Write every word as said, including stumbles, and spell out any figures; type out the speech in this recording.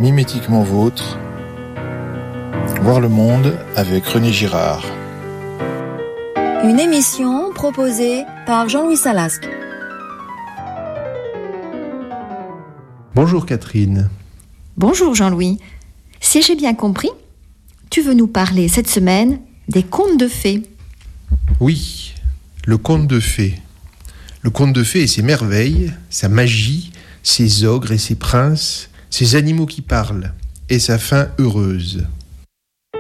Mimétiquement vôtre, voir le monde avec René Girard. Une émission proposée par Jean-Louis Salasque. Bonjour Catherine. Bonjour Jean-Louis. Si j'ai bien compris, tu veux nous parler cette semaine des contes de fées. Oui, le conte de fées. Le conte de fées et ses merveilles, sa magie, ses ogres et ses princes, ses animaux qui parlent, et sa fin heureuse.